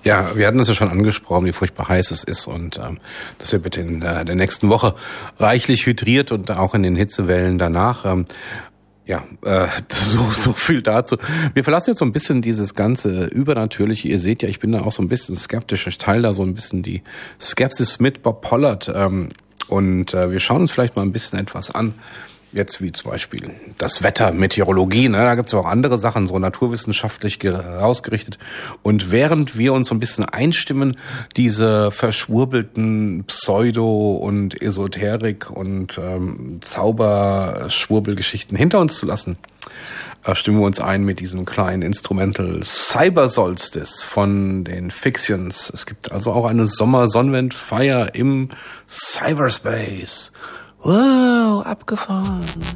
Ja, wir hatten es ja schon angesprochen, wie furchtbar heiß es ist und dass wir bitte in der nächsten Woche reichlich hydriert und auch in den Hitzewellen danach. So viel dazu. Wir verlassen jetzt so ein bisschen dieses ganze Übernatürliche. Ihr seht ja, ich bin da auch so ein bisschen skeptisch. Ich teile da so ein bisschen die Skepsis mit Bob Pollard. Und wir schauen uns vielleicht mal ein bisschen etwas an. Jetzt wie zum Beispiel das Wetter, Meteorologie, ne? Da gibt's auch andere Sachen, so naturwissenschaftlich ausgerichtet. Und während wir uns so ein bisschen einstimmen, diese verschwurbelten Pseudo- und Esoterik- und Zauberschwurbelgeschichten hinter uns zu lassen, stimmen wir uns ein mit diesem kleinen Instrumental Cyber Solstice von den Fixions. Es gibt also auch eine Sommer-Sonnenwend-Feier im Cyberspace. Wow, abgefahren.